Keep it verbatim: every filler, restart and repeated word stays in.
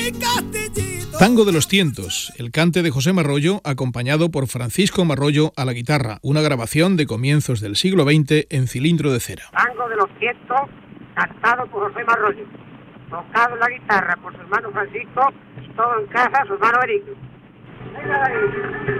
Tango de los Tientos, el cante de José Marrollo, acompañado por Francisco Marrollo a la guitarra, una grabación de comienzos del siglo veinte en cilindro de cera. Tango de los Tientos, cantado por José Marrollo, tocado en la guitarra por su hermano Francisco y todo en casa su hermano Eric. Venga ahí.